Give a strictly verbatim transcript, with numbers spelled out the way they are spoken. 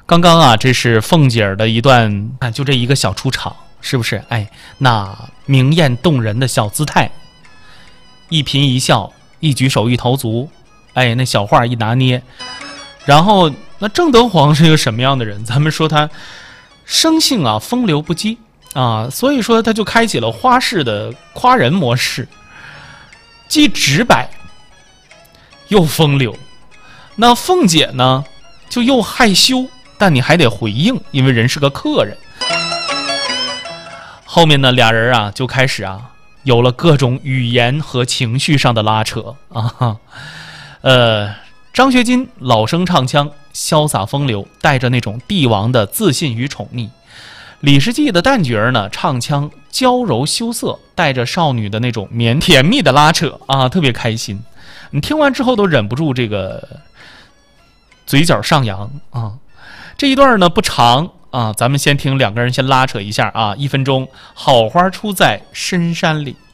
刚刚啊，这是凤姐儿的一段，啊，就这一个小出场，是不是？哎，那明艳动人的小姿态，一颦一笑，一举手一投足，哎，那小话一拿捏。然后，那郑德皇是一个什么样的人？咱们说他生性啊风流不羁啊，所以说他就开启了花式的夸人模式，既直白又风流。那凤姐呢，就又害羞。但你还得回应，因为人是个客人。后面呢，俩人啊就开始啊有了各种语言和情绪上的拉扯啊。呃，张学金老生唱腔，潇洒风流，带着那种帝王的自信与宠溺；李世济的旦角呢，唱腔娇柔羞涩，带着少女的那种绵甜蜜的拉扯啊，特别开心。你听完之后都忍不住这个嘴角上扬啊。这一段呢不长啊，咱们先听两个人先拉扯一下啊，一分钟。好花出在深山里。